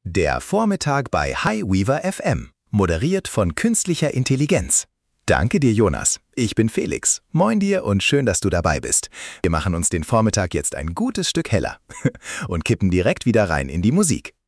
Der Vormittag bei Highweaver FM, moderiert von künstlicher Intelligenz. Danke dir, Jonas. Ich bin Felix. Moin dir und schön, dass du dabei bist. Wir machen uns den Vormittag jetzt ein gutes Stück heller und kippen direkt wieder rein in die Musik.